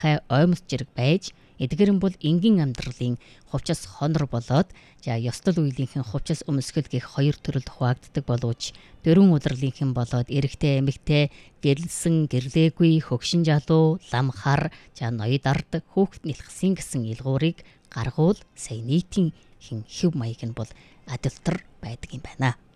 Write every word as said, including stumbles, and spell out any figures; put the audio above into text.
хай оймс жирэг байж эдгэрэн бол энгийн амьдралын хувцас хонор болоод за ёстол үеийнхэн хувцас өмсгөл гэх хоёр төрөлд хуваагддаг боловч дөрвөн удирлынхэн болоод эрэгтэй эмэгтэй гэрэлсэн гэрлээгүй хөгшин жалуу лам хар за ноёд ард хүүхэд нэлхсэн гэсэн илгуурыг гаргуул сая нийтийн хин хэв маяг нь бол адилтар байдаг юм байна.